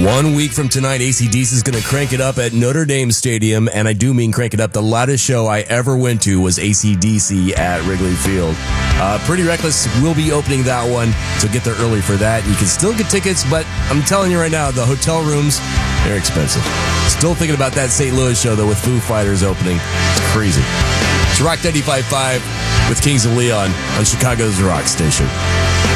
1 week from tonight, AC/DC is going to crank it up at Notre Dame Stadium, and I do mean crank it up. The loudest show I ever went to was AC/DC at Wrigley Field. Pretty Reckless will be opening that one, so get there early for that. You can still get tickets, but I'm telling you right now, the hotel rooms, they're expensive. Still thinking about that St. Louis show, though, with Foo Fighters opening. It's crazy. It's Rock 95.5 with Kings of Leon on Chicago's Rock Station.